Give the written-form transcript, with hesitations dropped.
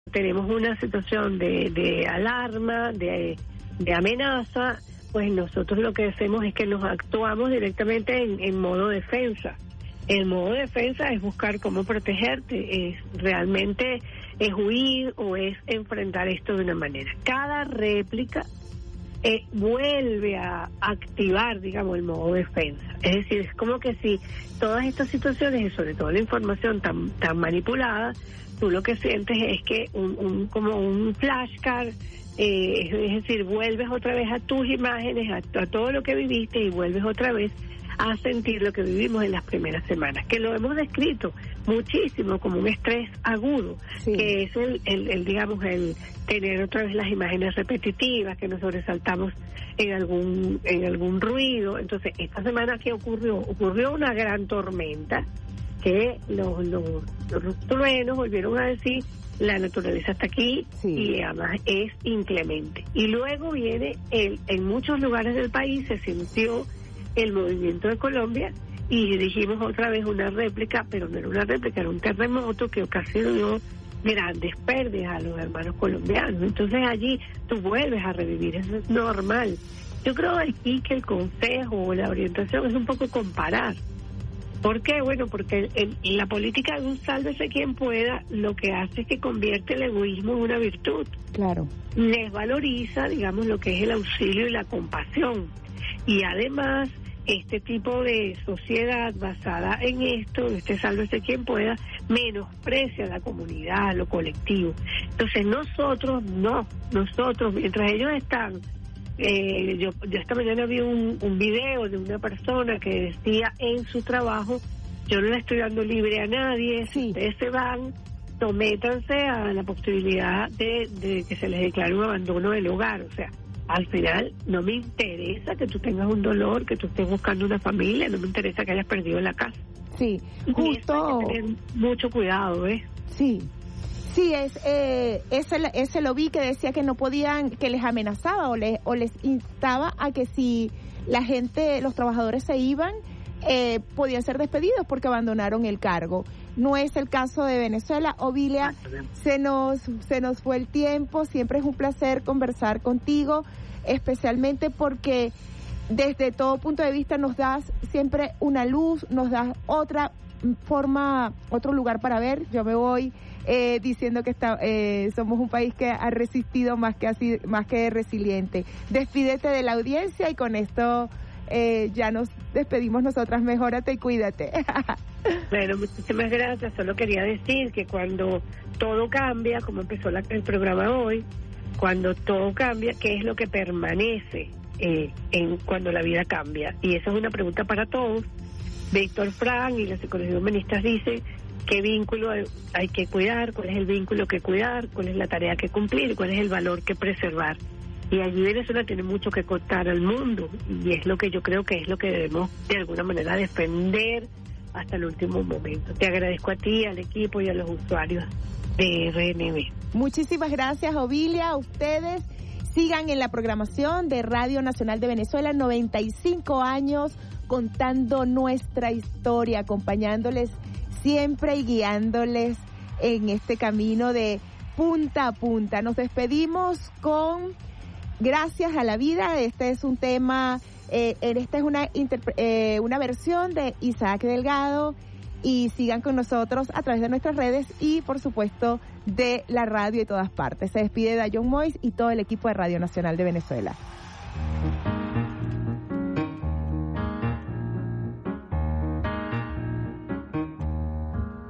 tenemos una situación de alarma, de amenaza, pues nosotros lo que hacemos es que nos actuamos directamente en modo defensa. El modo defensa es buscar cómo protegerte, realmente es huir o es enfrentar esto de una manera. Cada réplica vuelve a activar, digamos, el modo defensa. Es decir, es como que si todas estas situaciones y sobre todo la información tan manipulada, tú lo que sientes es que como un flashcard, es decir, vuelves otra vez a tus imágenes, a todo lo que viviste y vuelves otra vez a sentir lo que vivimos en las primeras semanas, que lo hemos descrito muchísimo como un estrés agudo, sí, que es el digamos, el tener otra vez las imágenes repetitivas, que nos sobresaltamos en algún ruido. Entonces, esta semana, ¿qué ocurrió? Ocurrió una gran tormenta, que los truenos volvieron a decir, la naturaleza está aquí, sí, y además es inclemente. Y luego viene, en muchos lugares del país se sintió el movimiento de Colombia y dijimos otra vez una réplica, pero no era una réplica, era un terremoto que ocasionó grandes pérdidas a los hermanos colombianos. Entonces allí tú vuelves a revivir, eso es normal. Yo creo aquí que el consejo o la orientación es un poco comparar. ¿Por qué? Bueno, porque la política de un sálvese quien pueda lo que hace es que convierte el egoísmo en una virtud. Claro. Desvaloriza, digamos, lo que es el auxilio y la compasión. Y además, este tipo de sociedad basada en esto, este sálvese quien pueda, menosprecia a la comunidad, a lo colectivo. Entonces nosotros, mientras ellos están, yo esta mañana vi un video de una persona que decía en su trabajo, yo no le estoy dando libre a nadie, sí, si ustedes se van, sométanse a la posibilidad de que se les declare un abandono del hogar. O sea, al final no me interesa que tú tengas un dolor, que tú estés buscando una familia, no me interesa que hayas perdido la casa. Sí, justo. Hay que tener mucho cuidado, ¿eh? Sí. Sí, ese lo vi que decía que no podían, que les amenazaba o les instaba a que si la gente, los trabajadores se iban, podían ser despedidos porque abandonaron el cargo. No es el caso de Venezuela. Ovilia, se nos fue el tiempo. Siempre es un placer conversar contigo, especialmente porque desde todo punto de vista nos das siempre una luz, nos das otra forma, otro lugar para ver. Yo me voy diciendo que somos un país que ha resistido más que resiliente. Despídete de la audiencia y con esto ya nos despedimos nosotras. Mejórate y cuídate. Bueno, muchísimas gracias. Solo quería decir que cuando todo cambia, como empezó el programa hoy, cuando todo cambia, ¿qué es lo que permanece cuando la vida cambia? Y esa es una pregunta para todos. Víctor Frank y la psicología humanista dicen qué vínculo hay que cuidar, cuál es el vínculo que cuidar, cuál es la tarea que cumplir, cuál es el valor que preservar. Y allí Venezuela tiene mucho que contar al mundo y es lo que yo creo que es lo que debemos de alguna manera defender hasta el último momento. Te agradezco a ti, al equipo y a los usuarios de RNB. Muchísimas gracias, Ovilia. A ustedes sigan en la programación de Radio Nacional de Venezuela, 95 años contando nuestra historia, acompañándoles siempre y guiándoles en este camino de punta a punta. Nos despedimos con Gracias a la Vida. Este es un tema, esta es una versión de Isaac Delgado, y sigan con nosotros a través de nuestras redes y por supuesto de la radio y todas partes. Se despide Dayon Mois y todo el equipo de Radio Nacional de Venezuela.